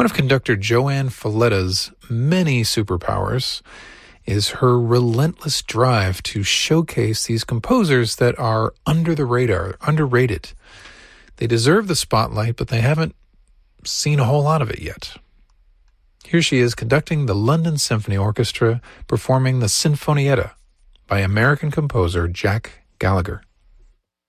One of conductor Joanne Folletta's many superpowers is her relentless drive to showcase these composers that are under the radar, underrated. They deserve the spotlight, but they haven't seen a whole lot of it yet. Here she is conducting the London Symphony Orchestra performing the Sinfonietta by American composer Jack Gallagher.